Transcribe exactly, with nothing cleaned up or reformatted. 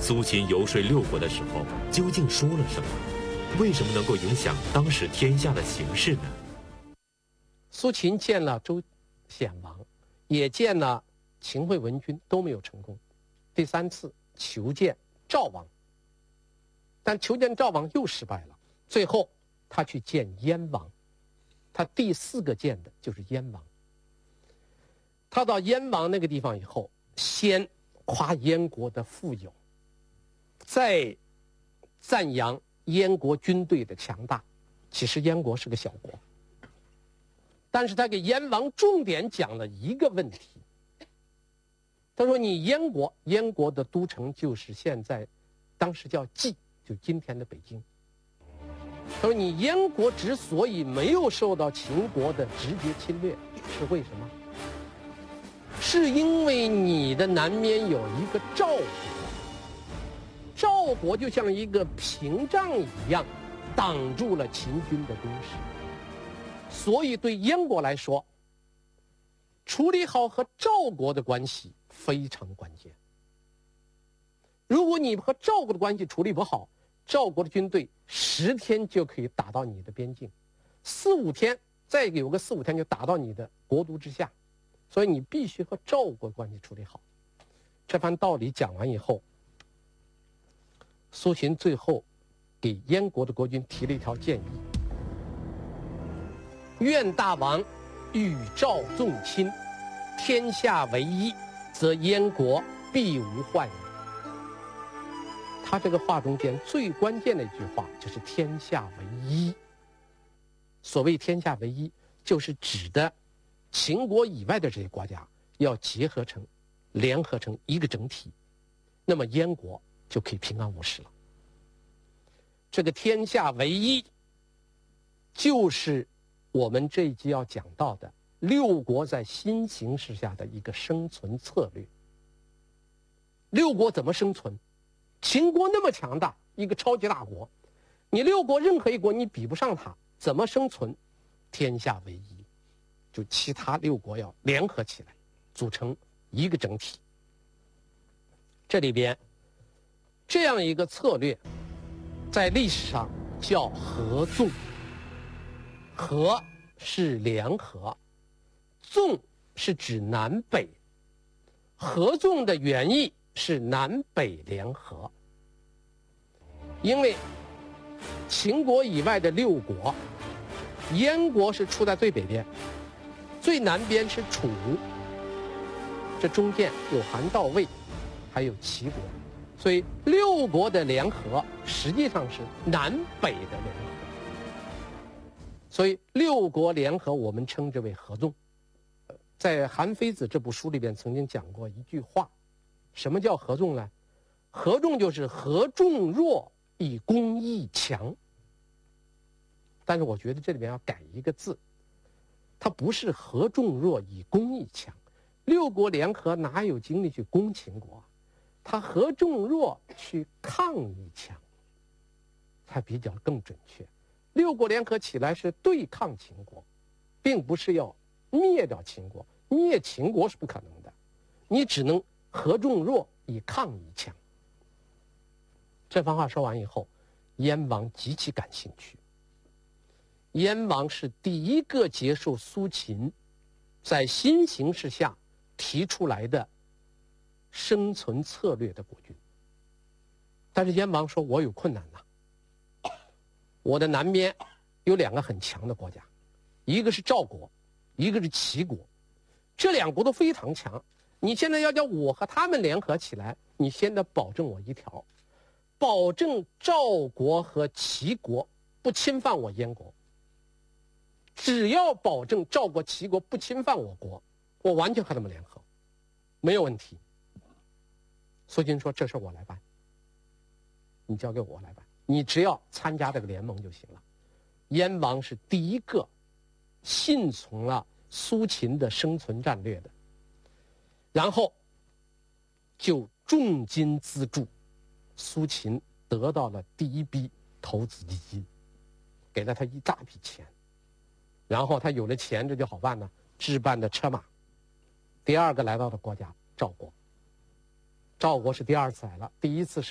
苏秦游说六国的时候究竟说了什么？为什么能够影响当时天下的形势呢？ 苏秦见了周显王，也见了秦惠文君，都没有成功。第三次求见赵王，但求见赵王又失败了。最后他去见燕王，他第四个见的就是燕王。他到燕王那个地方以后，先夸燕国的富有，再赞扬燕国军队的强大。其实燕国是个小国，但是他给燕王重点讲了一个问题。他说你燕国，燕国的都城就是现在当时叫蓟，就今天的北京。他说你燕国之所以没有受到秦国的直接侵略，是为什么？是因为你的南面有一个赵国，赵国就像一个屏障一样，挡住了秦军的攻势。所以对燕国来说，处理好和赵国的关系非常关键。如果你和赵国的关系处理不好，赵国的军队十天就可以打到你的边境，四五天再有个四五天就打到你的国都之下。所以你必须和赵国关系处理好。这番道理讲完以后，苏秦最后给燕国的国君提了一条建议：愿大王与赵纵亲，天下为一，则燕国必无患矣。他这个话中间最关键的一句话就是天下为一。所谓天下为一，就是指的秦国以外的这些国家要结合成、联合成一个整体，那么燕国就可以平安无事了。这个天下为一，就是我们这一集要讲到的六国在新形势下的一个生存策略。六国怎么生存？秦国那么强大，一个超级大国，你六国任何一国你比不上它，怎么生存？天下为一，就其他六国要联合起来，组成一个整体。这里边这样一个策略，在历史上叫合纵。合是联合，纵是指南北。合纵的原意是南北联合。因为秦国以外的六国，燕国是处在最北边，最南边是楚，这中间有韩赵魏，还有齐国，所以六国的联合实际上是南北的联合。所以六国联合我们称之为合纵。在韩非子这部书里边曾经讲过一句话，什么叫合纵呢？合纵就是合众弱以攻易强。但是我觉得这里边要改一个字，它不是合众弱以攻易强。六国联合哪有精力去攻秦国啊？它合众弱去抗易强，才比较更准确。六国联合起来是对抗秦国，并不是要灭掉秦国。灭秦国是不可能的，你只能合众弱以抗易强。这番话说完以后，燕王极其感兴趣。燕王是第一个接受苏秦在新形势下提出来的生存策略的国君。但是燕王说，我有困难呐、啊，我的南边有两个很强的国家，一个是赵国，一个是齐国，这两国都非常强。你现在要叫我和他们联合起来，你先得保证我一条，保证赵国和齐国不侵犯我燕国。只要保证赵国、齐国不侵犯我国，我完全和他们联合，没有问题。苏秦说：“这事我来办，你交给我来办，你只要参加这个联盟就行了。”燕王是第一个信从了苏秦的生存战略的，然后就重金资助，苏秦得到了第一笔投资基金，给了他一大笔钱。然后他有了钱，这就好办了，置办的车马。第二个来到的国家赵国，赵国是第二次来了，第一次是